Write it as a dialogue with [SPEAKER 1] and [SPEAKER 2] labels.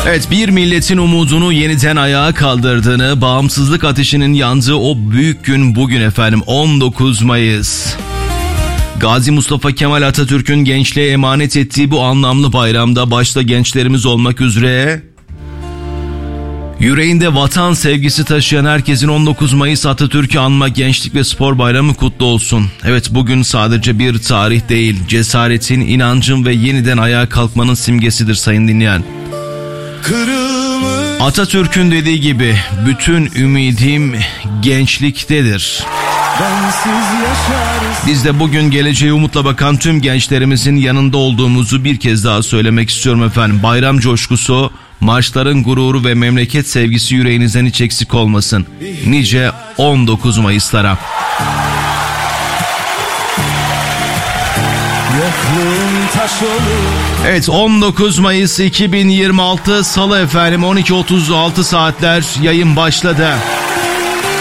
[SPEAKER 1] Evet, bir milletin umudunu yeniden ayağa kaldırdığını, bağımsızlık ateşinin yandığı o büyük gün bugün efendim, 19 Mayıs. Gazi Mustafa Kemal Atatürk'ün gençliğe emanet ettiği bu anlamlı bayramda başta gençlerimiz olmak üzere yüreğinde vatan sevgisi taşıyan herkesin 19 Mayıs Atatürk'ü anma Gençlik ve Spor Bayramı kutlu olsun. Evet, bugün sadece bir tarih değil, cesaretin, inancın ve yeniden ayağa kalkmanın simgesidir sayın dinleyen. Atatürk'ün dediği gibi bütün ümidim gençliktedir. Biz de bugün geleceğe umutla bakan tüm gençlerimizin yanında olduğumuzu bir kez daha söylemek istiyorum efendim. Bayram coşkusu, marşların gururu ve memleket sevgisi yüreğinizden hiç eksik olmasın. Nice 19 Mayıs'lara. Evet, 19 Mayıs 2026 Salı efendim, 12.36 saatler yayın başladı.